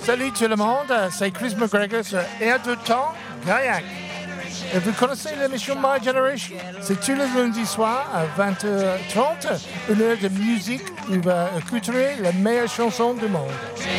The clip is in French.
Salut tout le monde, c'est Chris McGregor sur Air de Temps, Gaillac. Et vous connaissez l'émission My Generation? C'est tous les lundis soirs à 20h30, une heure de musique où on va écouter les meilleures chansons du monde.